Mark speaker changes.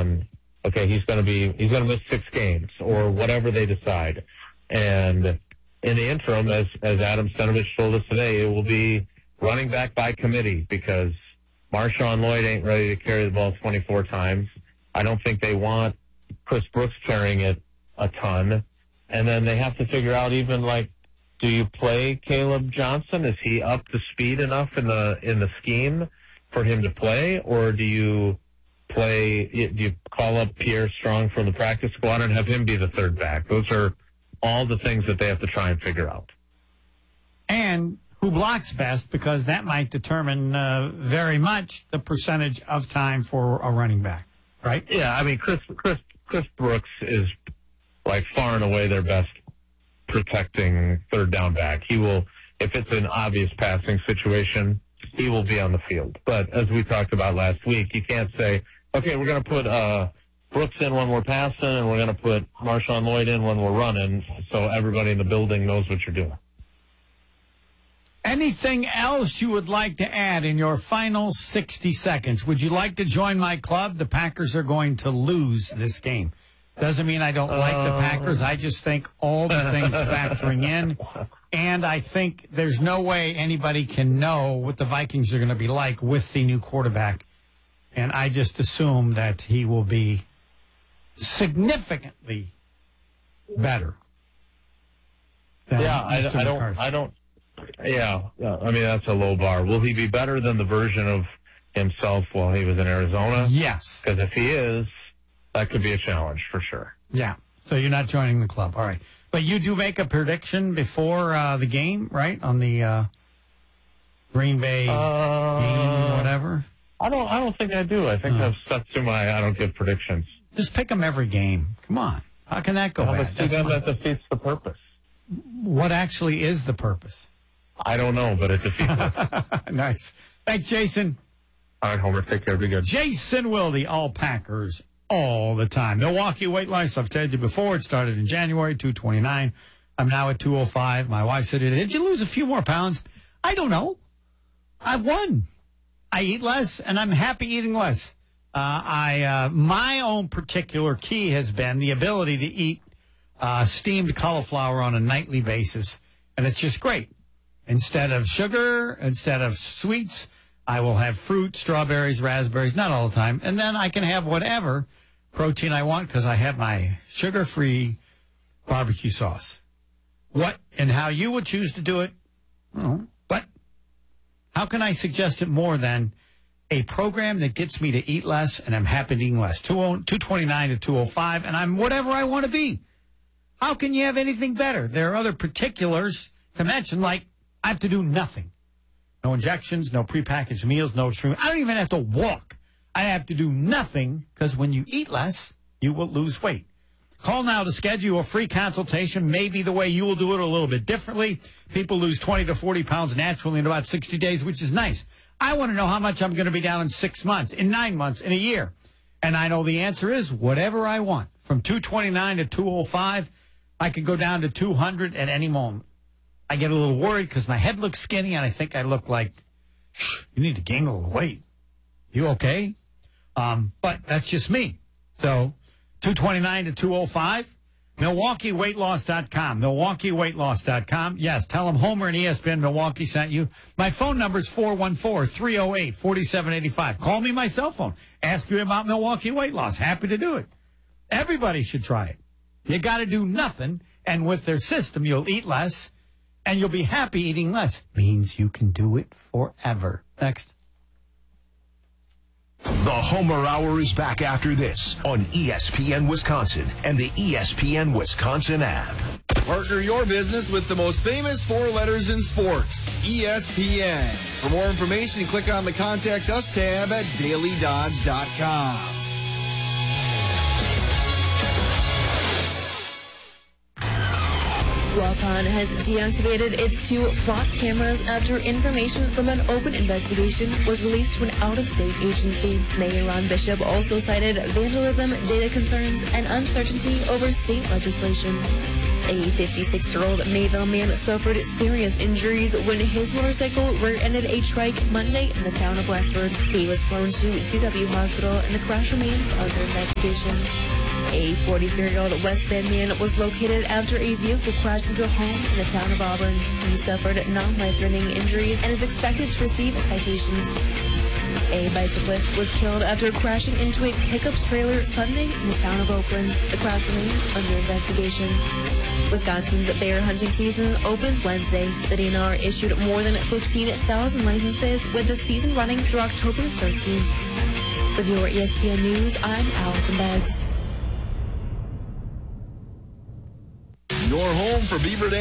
Speaker 1: on, okay, he's going to miss 6 games or whatever they decide. And in the interim, as Adam Stenavich told us today, it will be running back by committee because Marshawn Lloyd ain't ready to carry the ball 24 times. I don't think they want Chris Brooks carrying it a ton. And then they have to figure out even like, do you play Caleb Johnson? Is he up to speed enough in the scheme for him to play? Or do you call up Pierre Strong from the practice squad and have him be the third back? Those are all the things that they have to try and figure out.
Speaker 2: And who blocks best, because that might determine very much the percentage of time for a running back, right?
Speaker 1: Yeah, I mean, Chris Brooks is like far and away their best protecting third down back. He will, if it's an obvious passing situation, he will be on the field. But as we talked about last week, you can't say, okay, we're going to put Brooks in when we're passing and we're going to put Marshawn Lloyd in when we're running so everybody in the building knows what you're doing.
Speaker 2: Anything else you would like to add in your final 60 seconds? Would you like to join my club? The Packers are going to lose this game. Doesn't mean I don't like the Packers. I just think all the things factoring in. And I think there's no way anybody can know what the Vikings are going to be like with the new quarterback. And I just assume that he will be significantly better.
Speaker 1: Yeah, I don't. Yeah, I mean, that's a low bar. Will he be better than the version of himself while he was in Arizona?
Speaker 2: Yes.
Speaker 1: Because if he is, that could be a challenge for sure.
Speaker 2: Yeah. So you're not joining the club. All right. But you do make a prediction before the game, right? On the Green Bay game, whatever?
Speaker 1: I don't think I do. I think I've stuck to my I don't give predictions.
Speaker 2: Just pick them every game. Come on. How can that go bad?
Speaker 1: That defeats the purpose.
Speaker 2: What actually is the purpose?
Speaker 1: I don't know, but it defeats it.
Speaker 2: Nice. Thanks, Jason.
Speaker 1: All right, Homer. Take care. Be good.
Speaker 2: Jason Wilde, all Packers, all the time. Milwaukee weight loss, I've told you before, it started in January, 229. I'm now at 205. My wife said, did you lose a few more pounds? I don't know. I've won. I eat less, and I'm happy eating less. My own particular key has been the ability to eat steamed cauliflower on a nightly basis, and it's just great. Instead of sugar, instead of sweets, I will have fruit, strawberries, raspberries, not all the time, and then I can have whatever protein I want because I have my sugar-free barbecue sauce. What and how you would choose to do it, I don't know. But how can I suggest it more than a program that gets me to eat less and I'm happy eating less? 229 to 205, and I'm whatever I want to be. How can you have anything better? There are other particulars to mention, like I have to do nothing. No injections, no prepackaged meals, no extreme. I don't even have to walk. I have to do nothing because when you eat less, you will lose weight. Call now to schedule a free consultation. Maybe the way you will do it a little bit differently. People lose 20 to 40 pounds naturally in about 60 days, which is nice. I want to know how much I'm going to be down in 6 months, in 9 months, in a year. And I know the answer is whatever I want. From 229 to 205, I could go down to 200 at any moment. I get a little worried because my head looks skinny and I think I look like, you need to gain a little weight. You okay? But that's just me. So 229 to 205, MilwaukeeWeightLoss.com, MilwaukeeWeightLoss.com. Yes, tell them Homer and ESPN Milwaukee sent you. My phone number is 414-308-4785. Call me my cell phone. Ask me about Milwaukee Weight Loss. Happy to do it. Everybody should try it. You got to do nothing, and with their system, you'll eat less, and you'll be happy eating less. Means you can do it forever. Next.
Speaker 3: The Homer Hour is back after this on ESPN Wisconsin and the ESPN Wisconsin app.
Speaker 4: Partner your business with the most famous 4 letters in sports, ESPN. For more information, click on the Contact Us tab at dailydodge.com.
Speaker 5: Waupun has deactivated its 2 flock cameras after information from an open investigation was released to an out-of-state agency. Mayor Ron Bishop also cited vandalism, data concerns, and uncertainty over state legislation. A 56-year-old Mayville man suffered serious injuries when his motorcycle rear-ended a trike Monday in the town of Westford. He was flown to UW Hospital and the crash remains under investigation. A 43-year-old West Bend man was located after a vehicle crashed into a home in the town of Auburn. He suffered non-life-threatening injuries and is expected to receive citations. A bicyclist was killed after crashing into a pickup's trailer Sunday in the town of Oakland. The crash remains under investigation. Wisconsin's bear hunting season opens Wednesday. The DNR issued more than 15,000 licenses, with the season running through October 13th. With your ESPN News, I'm Allison Beggs.
Speaker 4: Your home for Beaver Dam